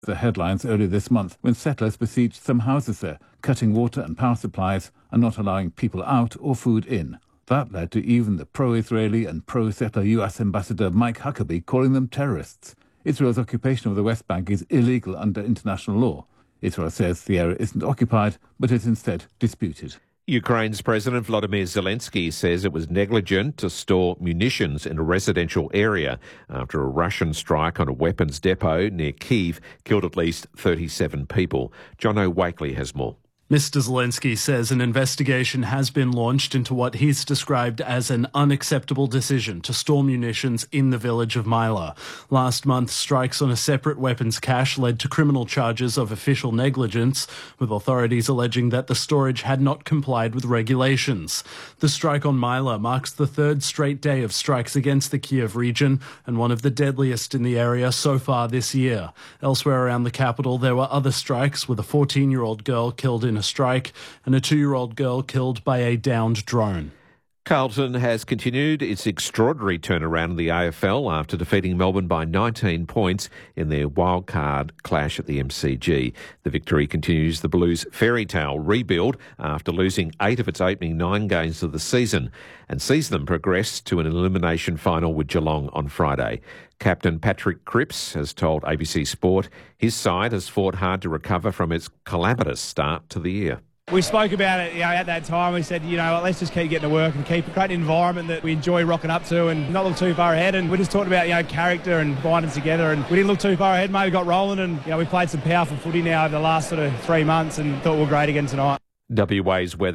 The headlines earlier this month when settlers besieged some houses there, cutting water and power supplies and not allowing people out or food in. That led to even the pro-Israeli and pro-settler US Ambassador Mike Huckabee calling them terrorists. Israel's occupation of the West Bank is illegal under international law. Israel says the area isn't occupied, but is instead disputed. Ukraine's President Volodymyr Zelensky says it was negligent to store munitions in a residential area after a Russian strike on a weapons depot near Kyiv killed at least 37 people. Jono Wakely has more. Mr. Zelensky says an investigation has been launched into what he's described as an unacceptable decision to store munitions in the village of Myla. Last month, strikes on a separate weapons cache led to criminal charges of official negligence, with authorities alleging that the storage had not complied with regulations. The strike on Myla marks the third straight day of strikes against the Kyiv region and one of the deadliest in the area so far this year. Elsewhere around the capital, there were other strikes, with a 14-year-old girl killed in a strike and a 2-year-old girl killed by a downed drone. Carlton has continued its extraordinary turnaround in the AFL after defeating Melbourne by 19 points in their wildcard clash at the MCG. The victory continues the Blues' fairy tale rebuild after losing 8 of its opening 9 games of the season and sees them progress to an elimination final with Geelong on Friday. Captain Patrick Cripps has told ABC Sport his side has fought hard to recover from its calamitous start to the year. We spoke about it, at that time. We said, let's just keep getting to work and keep creating an environment that we enjoy rocking up to and not look too far ahead. And we just talked about, character and binding together. And we didn't look too far ahead, mate. We got rolling and, we played some powerful footy now over the last sort of 3 months and thought we were great again tonight. WA's weather.